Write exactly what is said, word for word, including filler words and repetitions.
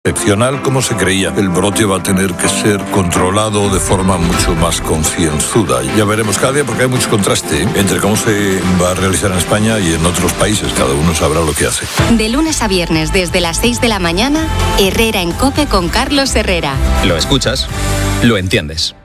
Excepcional como se creía. El brote va a tener que ser controlado de forma mucho más concienzuda. Ya veremos cada día, porque hay mucho contraste, ¿eh?, entre cómo se va a realizar en España y en otros países. Cada uno sabrá lo que hace. De lunes a viernes desde las seis de la mañana, Herrera en COPE con Carlos Herrera. Lo escuchas, lo entiendes.